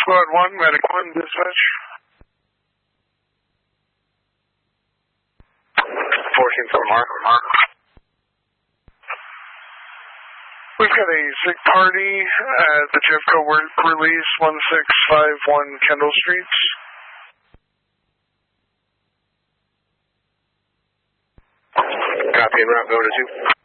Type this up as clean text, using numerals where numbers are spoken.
Squad 1, Medic 1, dispatch. 14 for Mark. We've got a sick party at the Jeffco Work Release 1651 Kendall Street. Copy, and route going to 2.